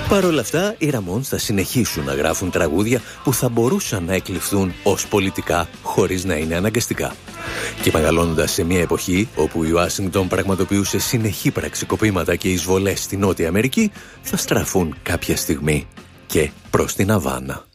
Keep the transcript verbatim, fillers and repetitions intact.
Παρ' όλα αυτά, οι Ramones θα συνεχίσουν να γράφουν τραγούδια που θα μπορούσαν να εκλειφθούν ως πολιτικά χωρίς να είναι αναγκαστικά. Και μεγαλώνοντας σε μια εποχή όπου η Ουάσιγκτον πραγματοποιούσε συνεχή πραξικοπήματα και εισβολές στη Νότια Αμερική, θα στραφούν κάποια στιγμή και προς την Αβάνα.